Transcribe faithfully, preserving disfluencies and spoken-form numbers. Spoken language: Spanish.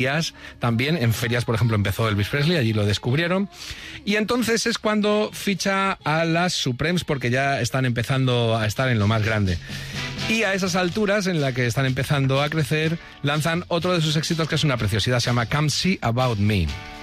También en ferias, por ejemplo, empezó Elvis Presley, allí lo descubrieron. Y entonces es cuando ficha a las Supremes, porque ya están empezando a estar en lo más grande. Y a esas alturas, en la que están empezando a crecer, lanzan otro de sus éxitos que es una preciosidad, se llama Come See About Me.